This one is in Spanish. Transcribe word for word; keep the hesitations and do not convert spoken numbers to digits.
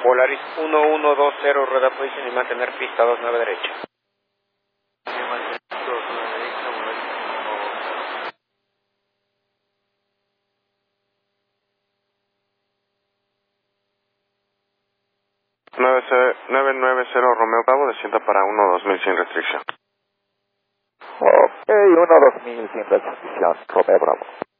Polaris uno uno dos cero, rueda posición y mantener pista dos nueve derecha. nueve nueve cero Romeo Bravo, descienda para uno dos mil sin restricción. Ok, uno dos mil sin restricción, Romeo Bravo.